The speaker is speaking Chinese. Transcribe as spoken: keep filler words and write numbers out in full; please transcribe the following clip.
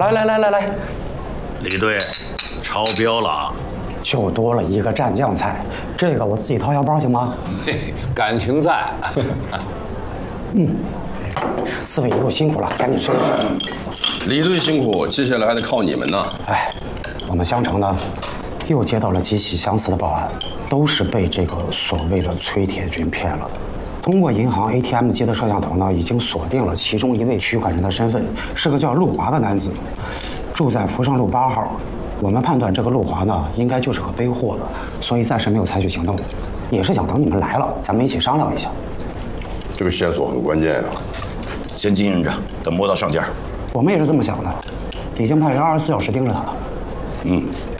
来来来来来， 李队，超标了啊！ 就多了一个蘸酱菜，这个我自己掏腰包行吗？ 嘿，感情在。 嗯，四位一路辛苦了，赶紧吃。 李队辛苦，接下来还得靠你们呢。 哎，我们襄城呢，又接到了几起相似的报案，都是被这个所谓的崔铁军骗了的。通过银行 A T M 机的摄像头呢，已经锁定了其中一位取款人的身份，是个叫陆华的男子，住在福盛路八号。我们判断这个陆华呢，应该就是个背货的，所以暂时没有采取行动，也是想等你们来了，咱们一起商量一下。 这个线索很关键啊， 先经营着，等摸到上家。 我们也是这么想的，已经派人二十四小时盯着他了。 嗯。